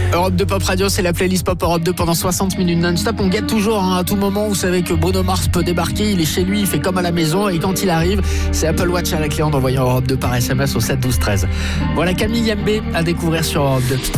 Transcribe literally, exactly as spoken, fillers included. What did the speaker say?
Europe deux Pop Radio, c'est la playlist Pop Europe deux pendant soixante minutes non-stop. On guette toujours hein, à tout moment. Vous savez que Bruno Mars peut débarquer, il est chez lui, il fait comme à la maison. Et quand il arrive, c'est Apple Watch à la clé en envoyant Europe deux par S M S au sept douze treize. Voilà Camille Yembé à découvrir sur Europe deux.